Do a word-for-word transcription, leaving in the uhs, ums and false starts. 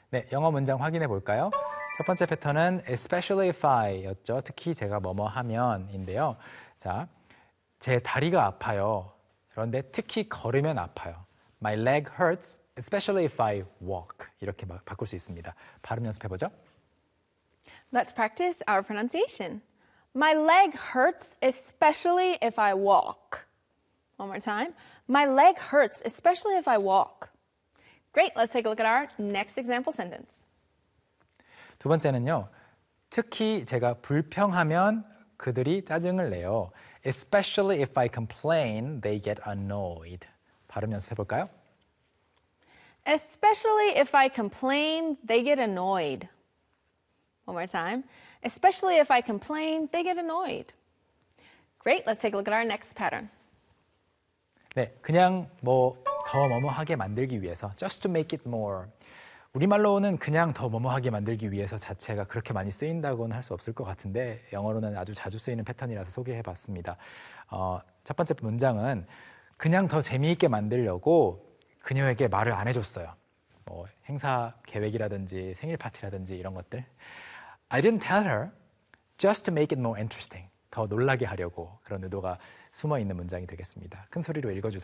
네, 영어 문장 확인해 볼까요? 첫 번째 패턴은 especially if I였죠. 특히 제가 뭐뭐 하면인데요. 자, 제 다리가 아파요. 그런데 특히 걸으면 아파요. My leg hurts, especially if I walk. 이렇게 바꿀 수 있습니다. 발음 연습해 보죠. Let's practice our pronunciation. My leg hurts, especially if I walk. One more time. My leg hurts, especially if I walk. Great, let's take a look at our next example sentence. 두 번째는요. 특히 제가 불평하면 그들이 짜증을 내요. Especially if I complain, they get annoyed. 발음 연습해 볼까요? Especially if I complain, they get annoyed. One more time. Especially if I complain, they get annoyed. Great, let's take a look at our next pattern. 네, 그냥 뭐 더 뭐뭐하게 만들기 위해서 just to make it more. 우리말로는 그냥 더 뭐뭐하게 만들기 위해서 자체가 그렇게 많이 쓰인다고는 할 수 없을 것 같은데 영어로는 아주 자주 쓰이는 패턴이라서 소개해봤습니다. 어, 첫 번째 문장은 그냥 더 재미있게 만들려고 그녀에게 말을 안 해줬어요. 뭐 행사 계획이라든지 생일 파티라든지 이런 것들. I didn't tell her just to make it more interesting. 더 놀라게 하려고 그런 의도가 숨어 있는 문장이 되겠습니다. 큰 소리로 읽어주세요.